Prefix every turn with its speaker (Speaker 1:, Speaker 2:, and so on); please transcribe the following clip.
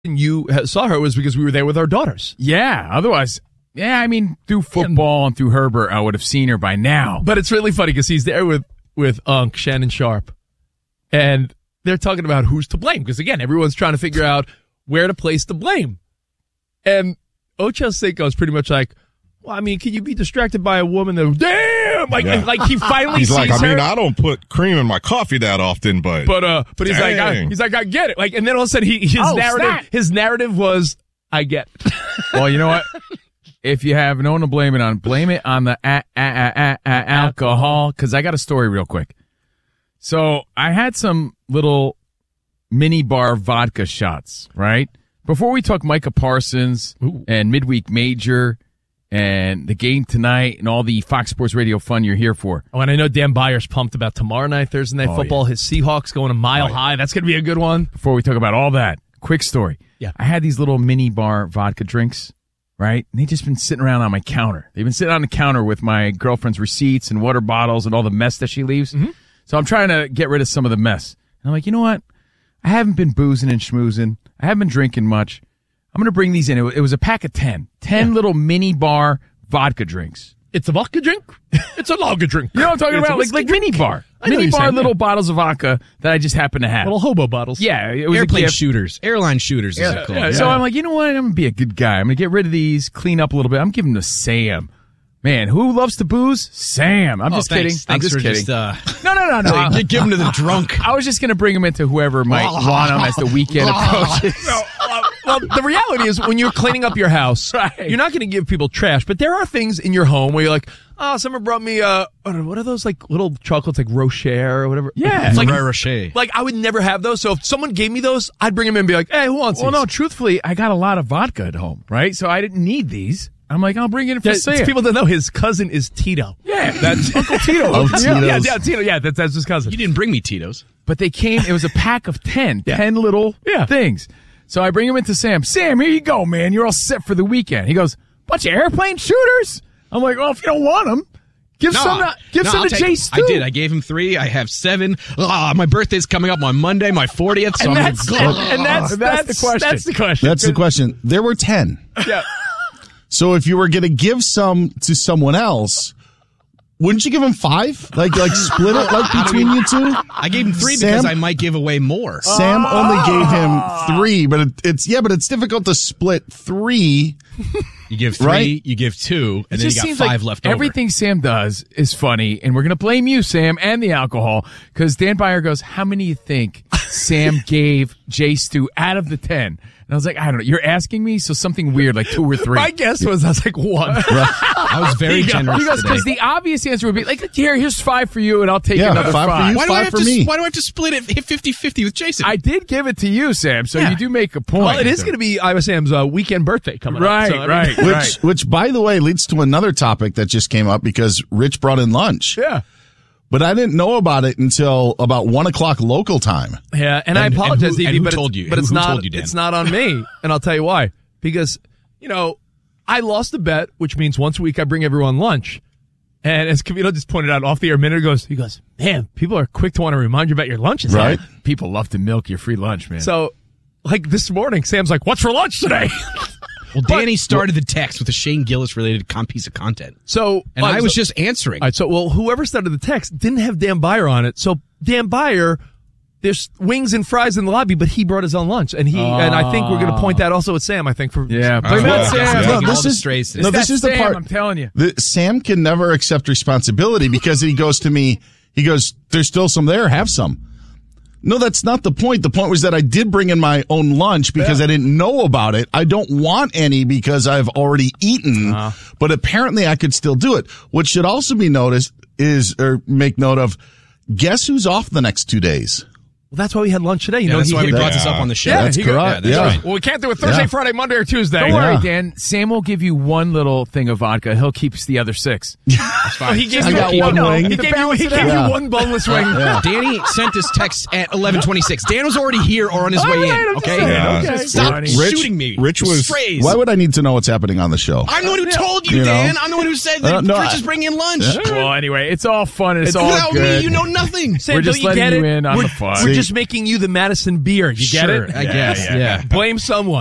Speaker 1: you saw her was because we were there with our daughters.
Speaker 2: Yeah, otherwise, I mean, through football and through Herbert, I would have seen her by now.
Speaker 1: But it's really funny because he's there with Unc, Shannon Sharp, and they're talking about who's to blame. Because, again, everyone's trying to figure out where to place the blame. And Ocho Cinco is pretty much like, well, I mean, can you be distracted by a woman that, damn, like he finally
Speaker 3: he's
Speaker 1: sees
Speaker 3: like,
Speaker 1: her.
Speaker 3: I mean, I don't put cream in my coffee that often, but
Speaker 1: he's like, I get it. Like, and then all of a sudden, his narrative was, I get it.
Speaker 2: Well, you know what? If you have no one to blame it on the alcohol. Because I got a story real quick. So I had some little mini bar vodka shots, right? Before we took Micah Parsons and Midweek Major and the game tonight and all the Fox Sports Radio fun you're here for.
Speaker 1: Oh, and I know Dan Byer's pumped about tomorrow night, Thursday Night Football. Yeah. His Seahawks going a mile high. That's going to be a good one.
Speaker 2: Before we talk about all that, quick story.
Speaker 1: Yeah.
Speaker 2: I had these little mini bar vodka drinks, right? And they've just been sitting around on my counter. They've been sitting on the counter with my girlfriend's receipts and water bottles and all the mess that she leaves. Mm-hmm. So I'm trying to get rid of some of the mess. And I'm like, you know what? I haven't been boozing and schmoozing. I haven't been drinking much. I'm going to bring these in. It was a pack of 10 little mini bar vodka drinks.
Speaker 1: It's a vodka drink? It's a lager drink.
Speaker 2: You know what I'm talking about? Like mini bar. Mini bar little bottles of vodka that I just happen to have.
Speaker 1: Little hobo bottles.
Speaker 2: Yeah. It was
Speaker 4: airplane shooters. Airline shooters is it called.
Speaker 2: Yeah. So I'm like, you know what? I'm going to be a good guy. I'm going to get rid of these, clean up a little bit. I'm giving them to Sam. Man, who loves to booze? Sam. I'm just kidding. I'm just kidding.
Speaker 4: No.
Speaker 2: You
Speaker 4: give them to the drunk.
Speaker 2: I was just going to bring them into whoever might want them as the weekend approaches.
Speaker 1: Well, the reality is when you're cleaning up your house, you're not going to give people trash, but there are things in your home where you're like, oh, someone brought me, what are those like little chocolates like Rocher or whatever?
Speaker 2: Yeah.
Speaker 1: It's like
Speaker 4: Rocher.
Speaker 1: Like I would never have those. So if someone gave me those, I'd bring them in and be like, hey, who wants these?
Speaker 2: Well, no, truthfully, I got a lot of vodka at home, right? So I didn't need these. I'm like, I'll bring it in for Sam.
Speaker 1: People don't know his cousin is Tito.
Speaker 2: Yeah, that's Uncle Tito.
Speaker 1: Tito. Yeah, that's his cousin.
Speaker 4: You didn't bring me Tito's.
Speaker 2: But they came, it was a pack of 10 little things. So I bring them into Sam. Sam, here you go, man. You're all set for the weekend. He goes, bunch of airplane shooters? I'm like, well, if you don't want them, give some to Jace, too.
Speaker 4: I did. I gave him 3. I have 7. My birthday's coming up on Monday, my 40th. So
Speaker 1: that's the question. That's the question.
Speaker 5: That's the question. There were 10.
Speaker 1: Yeah.
Speaker 5: So if you were going to give some to someone else, wouldn't you give him 5? Like split it between you two?
Speaker 4: I gave him 3 because I might give away more.
Speaker 5: Sam only gave him 3, but it's difficult to split 3.
Speaker 4: You give 3,
Speaker 5: right?
Speaker 4: You give 2, and then you got 5 left over.
Speaker 2: Everything Sam does is funny, and we're going to blame you, Sam, and the alcohol, because Dan Byer goes, how many do you think Sam gave Jace to out of the 10? And I was like, I don't know. You're asking me? So something weird, like 2 or 3.
Speaker 1: My guess was, I was like 1.
Speaker 4: I was very generous
Speaker 2: He goes, because the obvious answer would be, like, here's 5 for you, and I'll take another 5.
Speaker 5: For you,
Speaker 4: why
Speaker 5: 5 for me.
Speaker 4: Why do I have to split it 50-50 with Jason?
Speaker 2: I did give it to you, Sam, so you do make a point.
Speaker 1: Well, it is going to be Iowa Sam's weekend birthday coming up. So,
Speaker 2: Right.
Speaker 5: Which, by the way, leads to another topic that just came up because Rich brought in lunch.
Speaker 1: Yeah.
Speaker 5: But I didn't know about it until about 1:00 local time.
Speaker 1: Yeah, and I apologize, Evie,
Speaker 4: who
Speaker 1: but
Speaker 4: told you?
Speaker 1: But it's
Speaker 4: Who
Speaker 1: not.
Speaker 4: told you, Dan?
Speaker 1: It's not on me, and I'll tell you why. Because I lost a bet, which means once a week I bring everyone lunch. And as Cavito just pointed out off the air a minute ago, he goes, "Man, people are quick to want to remind you about your lunches,
Speaker 5: right?
Speaker 1: Huh?
Speaker 2: People love to milk your free lunch, man."
Speaker 1: So, like this morning, Sam's like, "What's for lunch today?"
Speaker 4: Well, Danny started the text with a Shane Gillis-related piece of content.
Speaker 1: So,
Speaker 4: and I was just answering.
Speaker 1: All right, so, whoever started the text didn't have Dan Byer on it. So, Dan Byer, there's wings and fries in the lobby, but he brought his own lunch. And and I think we're going to point that also at Sam, I think. Blame that Sam.
Speaker 5: No, this is the part.
Speaker 2: I'm telling you.
Speaker 5: Sam can never accept responsibility because he goes to me, there's still some there, have some. No, that's not the point. The point was that I did bring in my own lunch because I didn't know about it. I don't want any because I've already eaten, but apparently I could still do it. What should also be noticed make note of, guess who's off the next 2 days?
Speaker 1: Well, that's why we had lunch today.
Speaker 4: That's why we brought this up on the show.
Speaker 5: Yeah, that's correct.
Speaker 4: That's right.
Speaker 1: Well, we can't do it Thursday, Friday, Monday, or Tuesday.
Speaker 2: Don't worry, Dan. Sam will give you one little thing of vodka. He'll keep the other 6.
Speaker 4: It's fine.
Speaker 1: He gave
Speaker 5: I
Speaker 1: you
Speaker 5: got one wing.
Speaker 1: He gave you one boneless wing.
Speaker 4: Danny sent this text at 11:26. Dan was already here or on his way in. Okay,
Speaker 3: Yeah.
Speaker 4: stop
Speaker 3: Rich-
Speaker 4: shooting me.
Speaker 3: Rich was-
Speaker 4: Strays.
Speaker 5: Why would I need to know what's happening on the show?
Speaker 4: I'm the one who told you,
Speaker 5: You know?
Speaker 4: Dan. I'm the one who said that
Speaker 5: No,
Speaker 4: Rich is bringing in lunch.
Speaker 2: Well, anyway, it's all fun and it's all
Speaker 4: Without
Speaker 2: good.
Speaker 4: me, you know nothing.
Speaker 1: Sam,
Speaker 2: We're
Speaker 1: don't
Speaker 2: just
Speaker 1: you
Speaker 2: letting
Speaker 1: get
Speaker 2: you
Speaker 1: it?
Speaker 2: in on
Speaker 1: we're,
Speaker 2: the fun.
Speaker 1: We're
Speaker 5: See?
Speaker 1: just making you the Madison beer. You get
Speaker 4: Sure,
Speaker 1: it?
Speaker 4: I guess. Yeah.
Speaker 1: Blame someone.